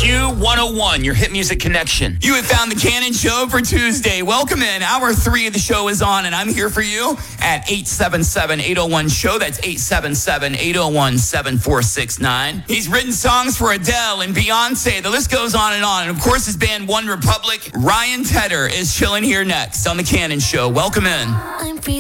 Q101, your hit music connection. You have found the Cannon Show for Tuesday. Welcome in. Hour 3 of the show is on, and I'm here for you at 877-801-SHOW. That's 877-801-7469. He's written songs for Adele and Beyonce. The list goes on. And of course, his band One Republic. Ryan Tedder is chilling here next on the Cannon Show. Welcome in.